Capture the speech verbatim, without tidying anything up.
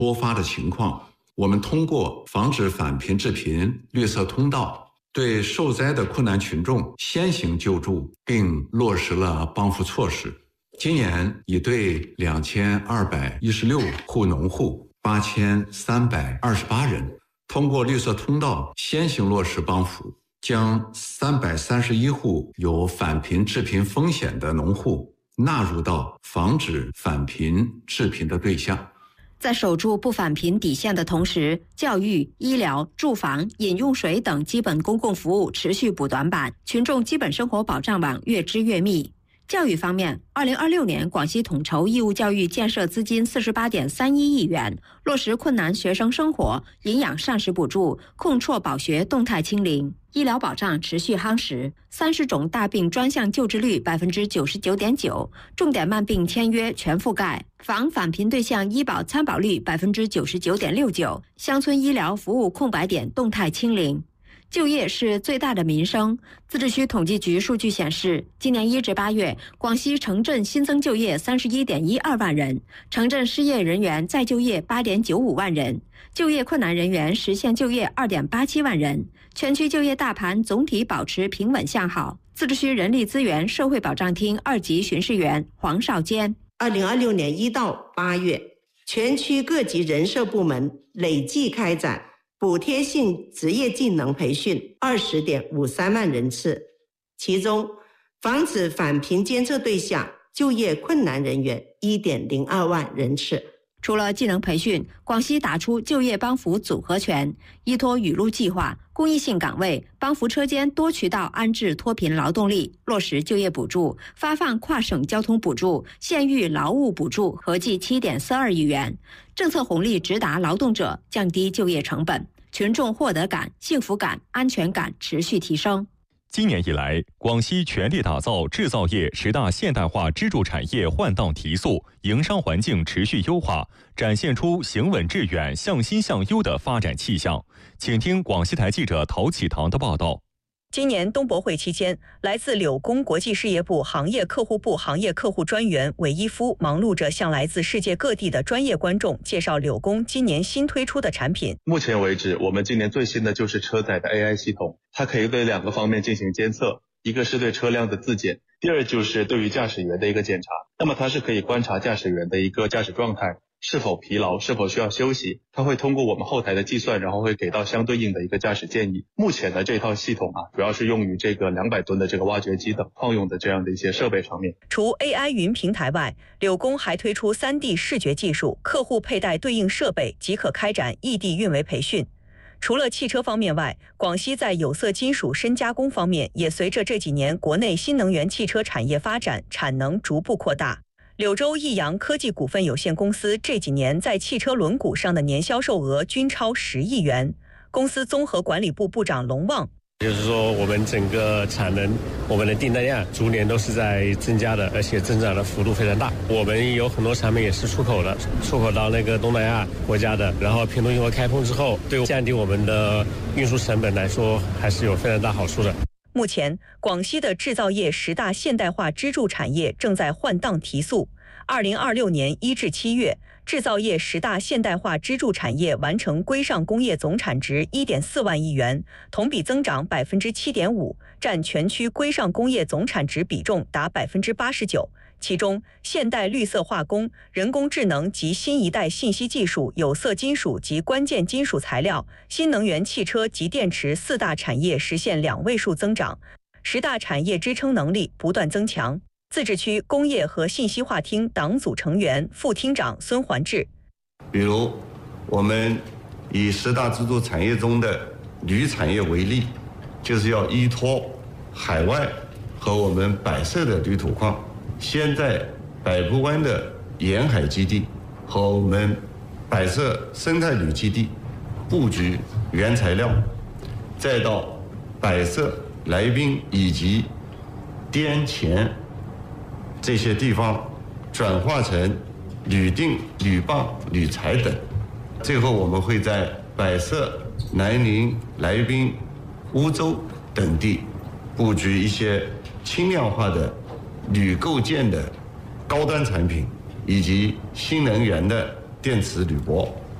多发的情况，我们通过防止返贫致贫绿色通道，对受灾的困难群众先行救助，并落实了帮扶措施。今年已对两千二百一十六户农户、八千三百二十八人通过绿色通道先行落实帮扶，将三百三十一户有返贫致贫风险的农户纳入到防止返贫致贫的对象。 在守住不返贫底线的同时，教育、医疗、住房、饮用水等基本公共服务持续补短板，群众基本生活保障网越织越密。教育方面，二零二六年广西统筹义务教育建设资金四十八点三一亿元，落实困难学生生活营养膳食补助、控辍保学动态清零。医疗保障持续夯实，三十种大病专项救治率百分之九十九点九，重点慢病签约全覆盖，防返贫对象医保参保率百分之九十九点六九，乡村医疗服务空白点动态清零。就业是最大的民生。自治区统计局数据显示，今年一至八月，广西城镇新增就业三十一点一二万人，城镇失业人员再就业八点九五万人，就业困难人员实现就业二点八七万人。全区就业大盘总体保持平稳向好。自治区人力资源社会保障厅二级巡视员黄少坚： 二零二六年一到八月，全区各级人社部门累计开展补贴性职业技能培训二十点五三万人次，其中防止返贫监测对象就业困难人员一点零二万人次。 除了技能培训，广西打出就业帮扶组合拳，依托雨露计划、公益性岗位、帮扶车间多渠道安置脱贫劳动力，落实就业补助，发放跨省交通补助、县域劳务补助合计七点四二亿元，政策红利直达劳动者，降低就业成本，群众获得感、幸福感、安全感持续提升。 今年以来，广西全力打造制造业十大现代化支柱产业换档提速，营商环境持续优化，展现出行稳致远、向新向优的发展气象。请听广西台记者陶启堂的报道。 今年东博会期间，来自柳工国际事业部行业客户部行业客户专员韦一夫忙碌着向来自世界各地的专业观众介绍柳工今年新推出的产品。 目前为止，我们今年最新的就是车载的 A I 系统，它可以对两个方面进行监测，一个是对车辆的自检，第二就是对于驾驶员的一个检查。那么它是可以观察驾驶员的一个驾驶状态，是否疲劳，是否需要休息，它会通过我们后台的计算，然后会给到相对应的一个驾驶建议。目前的这套系统啊，主要是用于这个两百吨的这个挖掘机等矿用的这样的一些设备上面。 除 A I 云平台外，柳工还推出 三 D 视觉技术，客户佩戴对应设备即可开展异地运维培训。除了汽车方面外，广西在有色金属深加工方面也随着这几年国内新能源汽车产业发展，产能逐步扩大。柳州益阳科技股份有限公司这几年在汽车轮毂上的年销售额均超十亿元。公司综合管理部部长龙旺： 就是说，我们整个产能、我们的订单量逐年都是在增加的，而且增长的幅度非常大。我们有很多产品也是出口的，出口到那个东南亚国家的。然后平度运河开通之后，对降低我们的运输成本来说，还是有非常大好处的。 目前，广西的制造业十大现代化支柱产业正在换档提速。二零二六年一至七月，制造业十大现代化支柱产业完成规上工业总产值一点四万亿元，同比增长百分之七点五，占全区规上工业总产值比重达百分之八十九。其中，现代绿色化工、人工智能及新一代信息技术、有色金属及关键金属材料、新能源汽车及电池四大产业实现两位数增长，十大产业支撑能力不断增强。自治区工业和信息化厅党组成员、副厅长孙环志： 比如，我们以十大支柱产业中的铝产业为例，就是要依托海外和我们摆设的铝土矿。先在百步湾的沿海基地和我们摆设生态铝基地布局原材料，再到摆设来宾以及滇黔这些地方转化成铝锭、铝棒、铝材等。最后我们会在摆设南宁、来宾、乌州等地布局一些轻量化的铝构件的高端产品，以及新能源的电池铝箔。